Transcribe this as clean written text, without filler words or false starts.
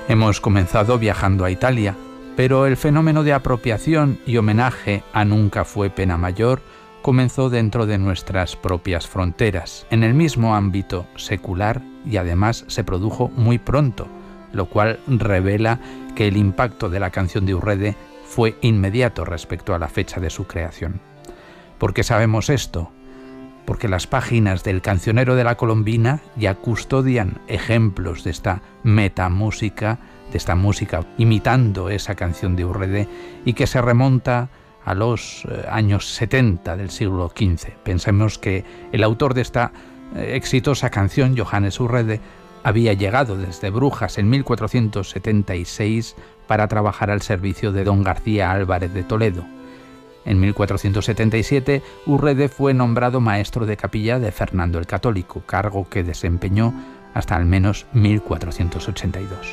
Hemos comenzado viajando a Italia, pero el fenómeno de apropiación y homenaje a Nunca fue pena mayor comenzó dentro de nuestras propias fronteras, en el mismo ámbito secular, y además se produjo muy pronto, lo cual revela que el impacto de la canción de Urrede fue inmediato respecto a la fecha de su creación. ¿Por qué sabemos esto? Porque las páginas del Cancionero de la Colombina ya custodian ejemplos de esta metamúsica, de esta música imitando esa canción de Urrede y que se remonta a los años 70 del siglo XV. Pensemos que el autor de esta exitosa canción, Johannes Urrede, había llegado desde Brujas en 1476 para trabajar al servicio de don García Álvarez de Toledo. En 1477, Urrede fue nombrado maestro de capilla de Fernando el Católico, cargo que desempeñó hasta al menos 1482.